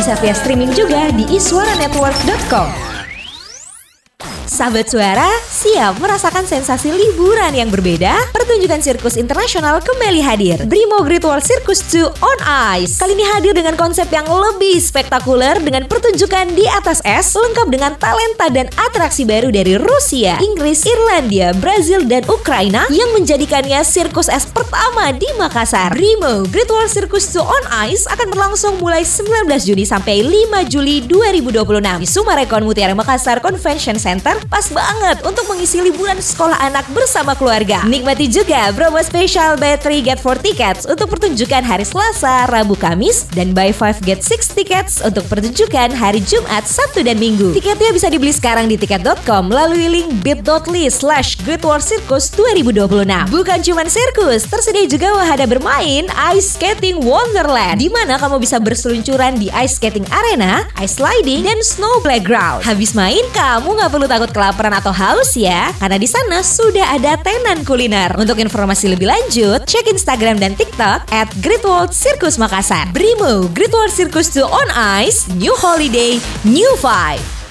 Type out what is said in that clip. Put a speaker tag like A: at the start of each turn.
A: bisa via streaming juga di iswaranetwork.com. Sahabat Suara, siap merasakan sensasi liburan yang berbeda? Pertunjukan sirkus internasional kembali hadir. Brimo Great Wall Circus 2 on Ice. Kali ini hadir dengan konsep yang lebih spektakuler dengan pertunjukan di atas es, lengkap dengan talenta dan atraksi baru dari Rusia, Inggris, Irlandia, Brazil, dan Ukraina yang menjadikannya sirkus es pertama di Makassar. Brimo Great Wall Circus 2 on Ice akan berlangsung mulai 19 Juni sampai 5 Juli 2026 di Sumarekon Mutiara Makassar Convention Center. Pas banget untuk mengisi liburan sekolah anak bersama keluarga. Nikmati juga promo spesial buy 3 get 4 tickets untuk pertunjukan hari Selasa, Rabu, Kamis, dan buy 5 get 6 tickets untuk pertunjukan hari Jumat, Sabtu, dan Minggu. Tiketnya bisa dibeli sekarang di tiket.com melalui link bit.ly/greatwallcircus 2026. Bukan cuman sirkus, tersedia juga wahana bermain Ice Skating Wonderland, di mana kamu bisa berseluncuran di ice skating arena, ice sliding, dan snow playground. Habis main, kamu nggak perlu takut kelaparan atau haus ya, karena di sana sudah ada tenan kuliner. Untuk informasi lebih lanjut, cek Instagram dan TikTok @GreatWall Circus Makassar. Brimo Great Wall Circus 2 on Ice, New Holiday, New Vibe.